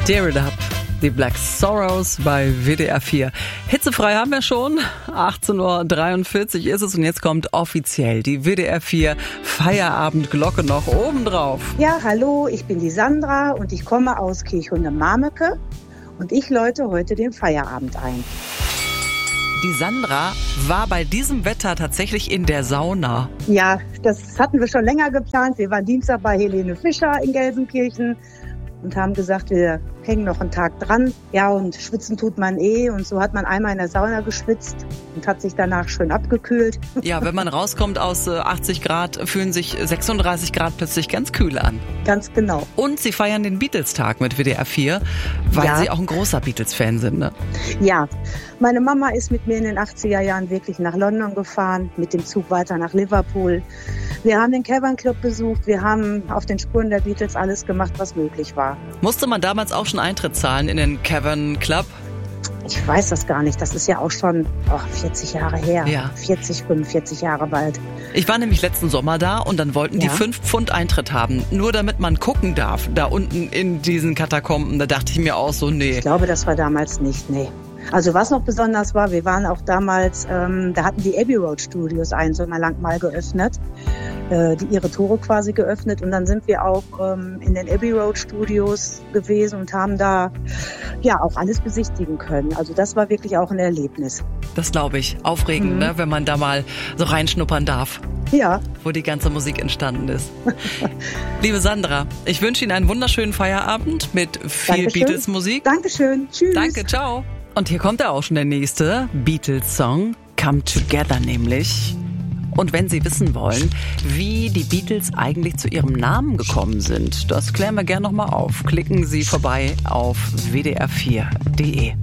Stir It Up, die Black Sorrows bei WDR 4. Hitzefrei haben wir schon, 18.43 Uhr ist es und jetzt kommt offiziell die WDR 4 Feierabendglocke noch obendrauf. Ja, hallo, ich bin die Sandra und ich komme aus Kirchhunde-Marmecke und ich läute heute den Feierabend ein. Die Sandra war bei diesem Wetter tatsächlich in der Sauna. Ja, das hatten wir schon länger geplant. Wir waren Dienstag bei Helene Fischer in Gelsenkirchen und haben gesagt, wir hängen noch einen Tag dran. Ja, und schwitzen tut man und so hat man einmal in der Sauna geschwitzt und hat sich danach schön abgekühlt. Ja, wenn man rauskommt aus 80 Grad, fühlen sich 36 Grad plötzlich ganz kühl an. Ganz genau. Und Sie feiern den Beatles-Tag mit WDR 4, weil Sie auch ein großer Beatles-Fan sind, ne? Ja, meine Mama ist mit mir in den 80er Jahren wirklich nach London gefahren, mit dem Zug weiter nach Liverpool. Wir haben den Cavern Club besucht, wir haben auf den Spuren der Beatles alles gemacht, was möglich war. Musste man damals auch schon Eintritt zahlen in den Cavern Club? Ich weiß das gar nicht, das ist ja auch schon 40 Jahre her, ja. 40, 45 Jahre bald. Ich war nämlich letzten Sommer da und dann wollten die 5 Pfund Eintritt haben, nur damit man gucken darf, da unten in diesen Katakomben. Da dachte ich mir auch so, nee. Ich glaube, das war damals nicht, nee. Also was noch besonders war, wir waren auch damals, da hatten die Abbey Road Studios einen Sommer lang mal geöffnet, ihre Tore quasi geöffnet und dann sind wir auch in den Abbey Road Studios gewesen und haben da ja auch alles besichtigen können. Also das war wirklich auch ein Erlebnis. Das glaube ich. Aufregend, ne, wenn man da mal so reinschnuppern darf. Ja. Wo die ganze Musik entstanden ist. Liebe Sandra, ich wünsche Ihnen einen wunderschönen Feierabend mit viel Beatles-Musik. Dankeschön. Tschüss. Danke, ciao. Und hier kommt ja auch schon der nächste Beatles-Song, Come Together nämlich. Und wenn Sie wissen wollen, wie die Beatles eigentlich zu ihrem Namen gekommen sind, das klären wir gerne nochmal auf. Klicken Sie vorbei auf wdr4.de.